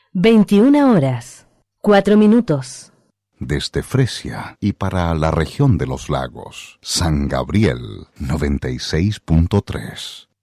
21 horas, 4 minutos. Desde Fresia y para la región de los lagos, San Gabriel 96.3.